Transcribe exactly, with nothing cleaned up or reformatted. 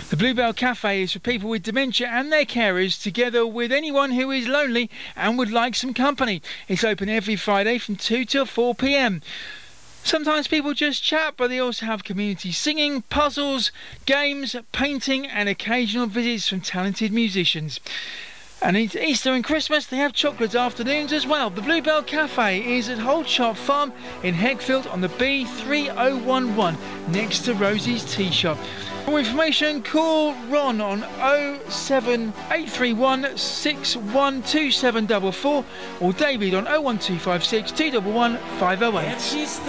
The Bluebell Cafe is for people with dementia and their carers, together with anyone who is lonely and would like some company. It's open every Friday from two till four p m. Sometimes people just chat, but they also have community singing, puzzles, games, painting and occasional visits from talented musicians. And it's Easter and Christmas, they have chocolate afternoons as well. The Bluebell Cafe is at Holdshop Farm in Heckfield on the B three oh one one, next to Rosie's Tea Shop. For more information, call Ron on oh seven eight three one six one two seven four four or David on oh one two five six two one one five oh eight.